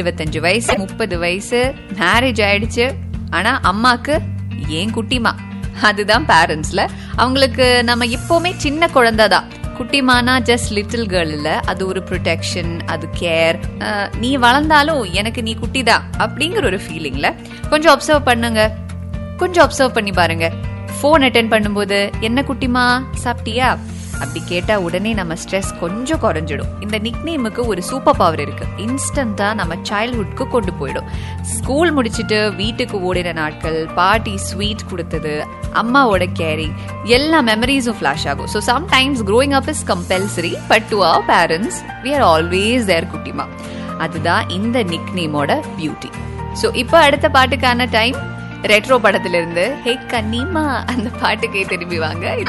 25 வயசு 30 வயசு மேரேஜ் ஆயிடுச்சு. ஆனா அம்மாக்கு ஏன் குட்டிமா, அதுதான் பேரண்ட்ஸ்ல. அவங்களுக்கு நம்ம எப்பவுமே சின்ன குழந்தைதான். குட்டிமானா ஜஸ்ட் லிட்டில் கேர்ள் இல்ல, அது ஒரு ப்ரொடெக்ஷன், அது கேர். நீ வளர்ந்தாலும் எனக்கு நீ குட்டிதான் அப்படிங்கிற ஒரு ஃபீலிங்ல கொஞ்சம் அப்சர்வ் பண்ணுங்க. கொஞ்சம் அப்சர்வ் பண்ணி பாருங்க. போன் அட்டென்ட் பண்ணும்போது என்ன குட்டிமா சாப்பிட்டியா அப்படி கேட்டா உடனே நம்ம ஸ்ட்ரெஸ் கொஞ்சம் குறைஞ்சிடும். இந்த நிக்நேமுக்கு ஒரு சூப்பர் பவர் இருக்கு. இன்ஸ்டன்டா நம்ம சைல்ட்ஹுட்க்கு கொண்டு போயிடும். ஸ்கூல் முடிச்சுட்டு வீட்டுக்கு ஓடின நாட்கள், பாட்டி ஸ்வீட் கொடுத்தது, அம்மாவோட கேரிங், எல்லா மெமரிஸும் ஃபிளாஷ் ஆகும். So sometimes growing up is compulsory, but to our parents we are always there குட்டிமா. அதுதான் இந்த நிக்நேமோட பியூட்டி. ஸோ இப்போ அடுத்த பாட்டுக்கான டைம். ரெட்ரோ படத்திலிருந்து ஹே கன்னிமா அந்த பாட்டுக்கே திரும்பி வாங்க.